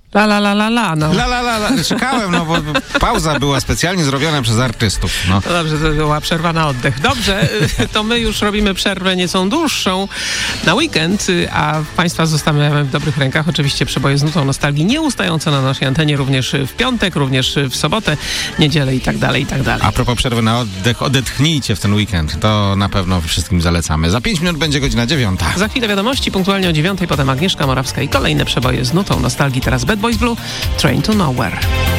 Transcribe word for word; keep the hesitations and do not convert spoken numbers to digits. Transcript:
La la la la la, no. La la la la, czekałem, no bo pauza była specjalnie zrobiona przez artystów. No. No dobrze, to była przerwa na oddech. Dobrze, to my już robimy przerwę nieco dłuższą na weekend, a Państwa zostawiamy w dobrych rękach. Oczywiście przeboje z nutą nostalgii nieustające na naszej antenie również w piątek, również w sobotę, niedzielę i tak dalej, i tak dalej. A propos przerwy na oddech, odetchnijcie w ten weekend. To na pewno wszystkim zalecamy. Za pięć minut będzie godzina dziewiąta. Za chwilę wiadomości, punktualnie o dziewiątej, potem Agnieszka Morawska i kolejne przeboje z nutą nostalgii. Teraz Bad Boys Blue, Train to Nowhere.